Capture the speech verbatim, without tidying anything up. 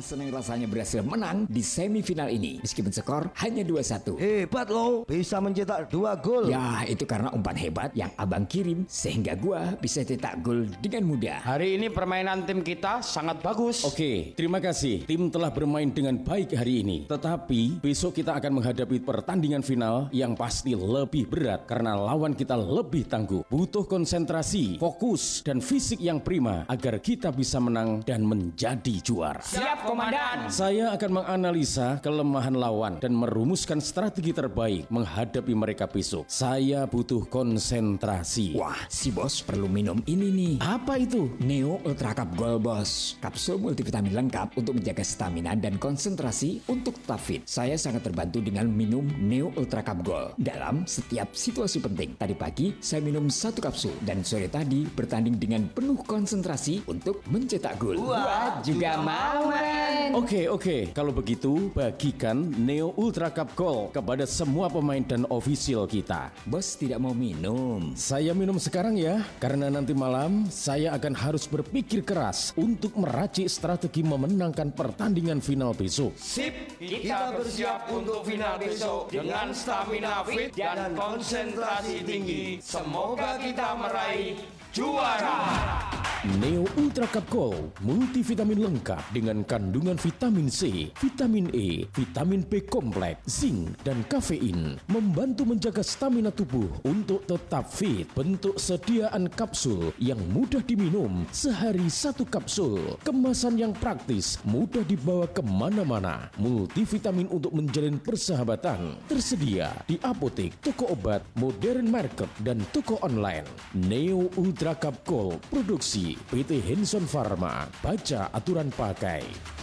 senang rasanya berhasil menang di semifinal ini meskipun skor hanya dua satu. Hebat lo, bisa mencetak dua gol. Ya, itu karena umpan hebat yang abang kirim sehingga gua bisa cetak gol dengan mudah. Hari ini permainan tim kita sangat bagus. Oke, terima kasih. Tim telah bermain dengan baik hari ini. Tetapi besok kita akan menghadapi pertandingan final yang pasti lebih berat karena lawan kita lebih tangguh. Butuh konsentrasi, fokus, dan fisik yang prima agar kita bisa menang dan menjadi juara. Siap, Komandan. Saya akan menganalisa kelemahan lawan dan merumuskan strategi terbaik menghadapi mereka besok. Saya butuh konsentrasi. Wah, si bos perlu minum ini nih. Apa itu? Neo Ultra Cup Gold, bos. Kapsul multivitamin lengkap untuk menjaga stamina dan konsentrasi untuk tetap fit. Saya sangat terbantu dengan minum Neo Ultra Cup Gold dalam setiap situasi penting. Tadi pagi saya minum satu kapsul dan sore tadi bertanding dengan penuh konsentrasi untuk mencetak gol. Wah, juga mau, men. Oke, oke. Kalau begitu, bagikan Neo Ultra Cup Gold kepada semua pemain dan ofisial kita. Bos tidak mau minum. Saya minum sekarang ya, karena nanti malam saya akan harus berpikir keras untuk meracik strategi memenangkan pertandingan final besok. Sip, kita bersiap untuk final besok dengan stamina fit dan konsentrasi tinggi. Semoga kita meraih juara. Neo Ultra Cup Gold multivitamin lengkap dengan kandungan vitamin C, vitamin E, vitamin B kompleks, zinc, dan kafein, membantu menjaga stamina tubuh untuk tetap fit. Bentuk sediaan kapsul yang mudah diminum, sehari satu kapsul. Kemasan yang praktis, mudah dibawa kemana-mana. Multivitamin untuk menjalin persahabatan, tersedia di apotek, toko obat, modern market, dan toko online. Neo Ultra Cup Gold, produksi P T Hanson Pharma. Baca aturan pakai.